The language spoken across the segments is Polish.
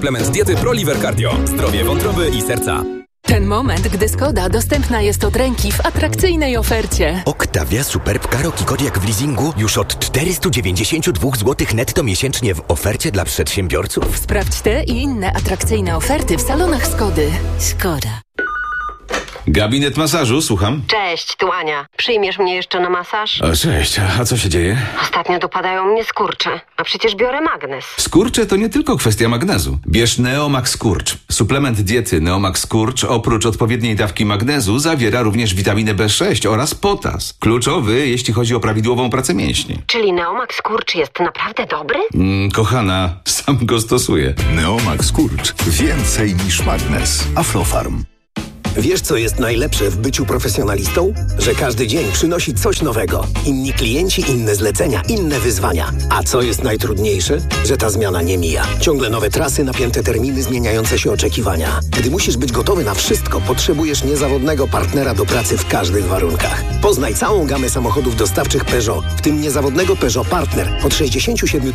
Suplement diety ProLiver Cardio. Zdrowie wątroby i serca. Ten moment, gdy Skoda dostępna jest od ręki w atrakcyjnej ofercie. Octavia Superb Karoq i Kodiaq w leasingu już od 492 zł netto miesięcznie w ofercie dla przedsiębiorców. Sprawdź te i inne atrakcyjne oferty w salonach Skody. Skoda. Gabinet masażu, słucham. Cześć, tu Ania. Przyjmiesz mnie jeszcze na masaż? O, cześć, a co się dzieje? Ostatnio dopadają mnie skurcze, a przecież biorę magnes. Skurcze to nie tylko kwestia magnezu. Bierz Neomax Skurcz. Suplement diety Neomax Skurcz oprócz odpowiedniej dawki magnezu zawiera również witaminę B6 oraz potas. Kluczowy, jeśli chodzi o prawidłową pracę mięśni. Czyli Neomax Skurcz jest naprawdę dobry? Kochana, sam go stosuję. Neomax Skurcz. Więcej niż magnes. Aflofarm. Wiesz, co jest najlepsze w byciu profesjonalistą? Że każdy dzień przynosi coś nowego. Inni klienci, inne zlecenia, inne wyzwania. A co jest najtrudniejsze? Że ta zmiana nie mija. Ciągle nowe trasy, napięte terminy, zmieniające się oczekiwania. Gdy musisz być gotowy na wszystko, potrzebujesz niezawodnego partnera do pracy w każdych warunkach. Poznaj całą gamę samochodów dostawczych Peugeot, w tym niezawodnego Peugeot Partner od 67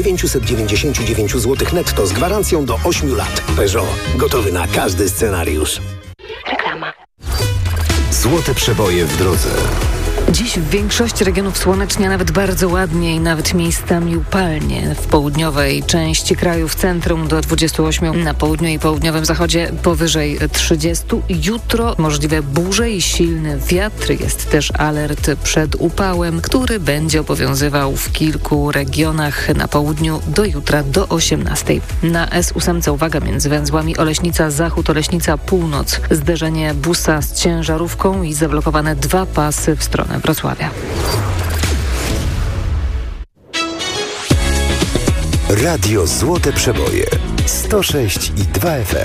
999 zł netto z gwarancją do 8 lat. Peugeot. Gotowy na każdy scenariusz. Reklama. Złote przeboje w drodze. Dziś w większości regionów słonecznie, nawet bardzo ładnie i nawet miejscami upalnie. W południowej części kraju, w centrum do 28, na południu i południowym zachodzie powyżej 30. Jutro możliwe burze i silny wiatr. Jest też alert przed upałem, który będzie obowiązywał w kilku regionach na południu do jutra do 18. Na S8 uwaga między węzłami Oleśnica Zachód, Oleśnica Północ. Zderzenie busa z ciężarówką i zablokowane 2 pasy w stronę Wrocławia. Radio Złote Przeboje. 106,2 FM.